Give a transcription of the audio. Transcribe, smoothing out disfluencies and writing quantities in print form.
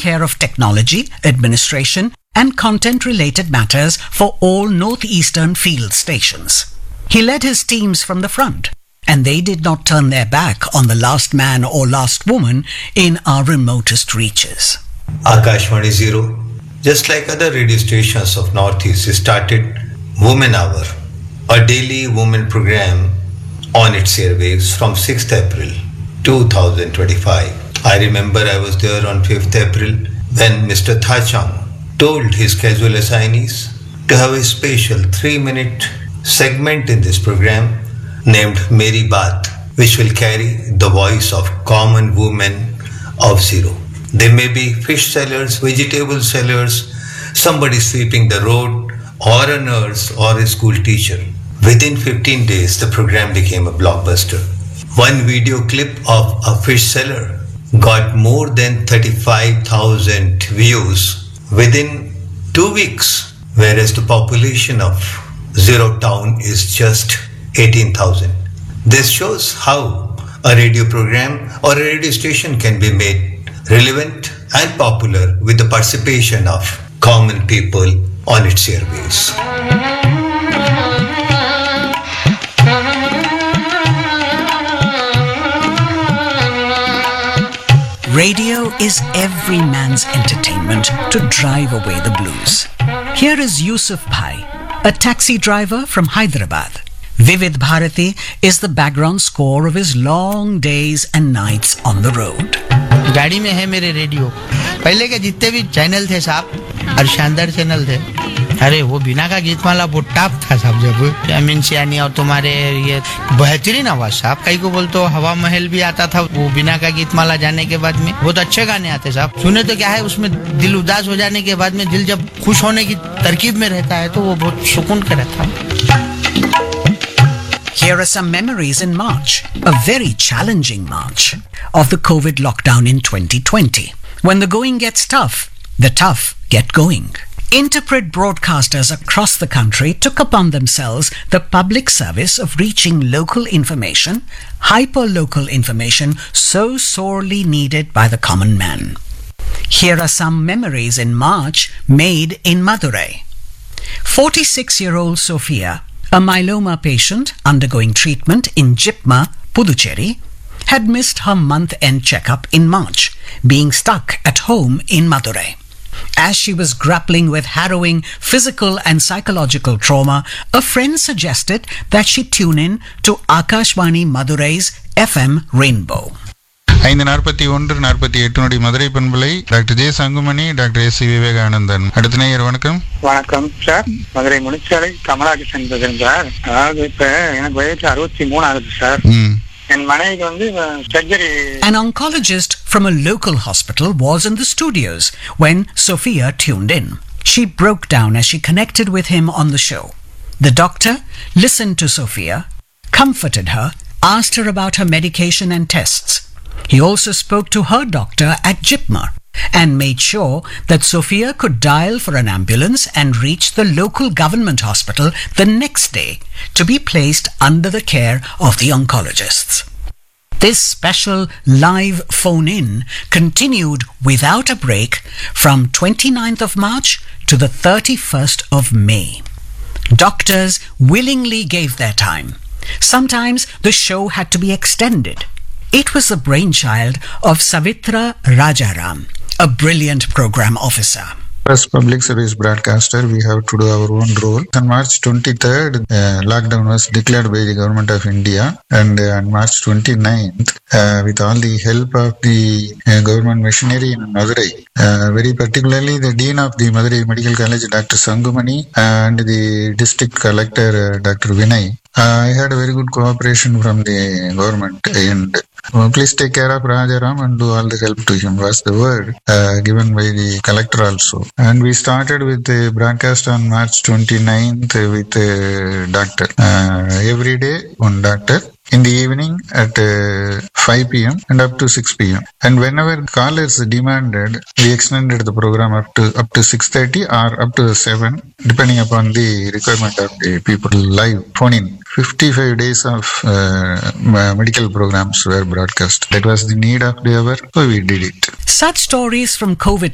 care of technology, administration, and content-related matters for all northeastern field stations. He led his teams from the front, and they did not turn their back on the last man or last woman in our remotest reaches. Akashvani Zero, just like other radio stations of Northeast, started Women Hour, a daily women program on its airwaves from 6th April 2025. I remember I was there on 5th April when Mr. Thachang told his casual assignees to have a special 3-minute segment in this program named Meri Baat, which will carry the voice of common women of Zero. They may be fish sellers, vegetable sellers, somebody sweeping the road, or a nurse or a school teacher. Within 15 days, the program became a blockbuster. One video clip of a fish seller got more than 35,000 views within 2 weeks, whereas the population of Zero Town is just 18,000. This shows how a radio program or a radio station can be made relevant and popular with the participation of common people on its airwaves. Radio is every man's entertainment to drive away the blues. Here is Yusuf Bhai, a taxi driver from Hyderabad. Vivid Bharati is the background score of his long days and nights on the road. गाड़ी में है मेरे radio. पहले के जितने भी channel थे साहब, और शानदार चैनल थे. अरे वो बिना का गीत माला वो टॉप था साहब. जब अमीन सियानी और तुम्हारे ये बेहतरीन आवाज साहब. कई को बोलते हवा महल भी आता था वो बिना का गीत माला जाने के बाद में. बहुत अच्छे गाने आते साहब. सुने तो क्या है उसमें दिल उदास हो जाने के बाद में दिल जब खुश होने की तरकीब में रहता है तो वो बहुत सुकून का रहता है. Here are some memories in March, a very challenging March, of the COVID lockdown in 2020. When the going gets tough, the tough get going. Interpret broadcasters across the country took upon themselves the public service of reaching local information, hyper-local information so sorely needed by the common man. Here are some memories in March made in Madurai. 46-year-old Sophia, a myeloma patient undergoing treatment in Jipma, Puducherry, had missed her month-end checkup in March, being stuck at home in Madurai. As she was grappling with harrowing physical and psychological trauma, a friend suggested that she tune in to Akashvani Madurai's FM Rainbow. 5:41-48 Madurai பண்பலை doctor J Sangumani, doctor S C Vivekanandan. அடுத்த நேயர் வணக்கம். வணக்கம் sir, Madurai Munichalai Kamalakrishnan பேசுறேன் sir. அதாவது இப்ப எனக்கு வயசு 63 ஆகுது சார். என் மனைவிக்கு வந்து surgery. An oncologist from a local hospital was in the studios when Sophia tuned in. She broke down as she connected with him on the show. The doctor listened to Sophia, comforted her, asked her about her medication and tests. He also spoke to her doctor at Jipmer and made sure that Sophia could dial for an ambulance and reach the local government hospital the next day to be placed under the care of the oncologists. This special live phone-in continued without a break from 29th of March to the 31st of May. Doctors willingly gave their time. Sometimes the show had to be extended. It was the brainchild of Savitra Rajaram, a brilliant program officer. As public service broadcaster, we have to do our own role. On March 23rd, lockdown was declared by the government of India, and on March 29th, with all the help of the government machinery in Madurai, very particularly the Dean of the Madurai Medical College, Dr. Sangumani, and the District Collector, Dr. Vinay, I had a very good cooperation from the government, and please take care of Rajaram and do all the help to him was the word given by the collector also. And we started with the broadcast on March 29th with doctor. Every day one doctor. In the evening at 5 p.m. and up to 6 p.m. And whenever callers demanded, we extended the program up to 6:30 or up to 7, depending upon the requirement of the people live phone-in. 55 days of medical programs were broadcast. That was the need of the hour, so we did it. Such stories from COVID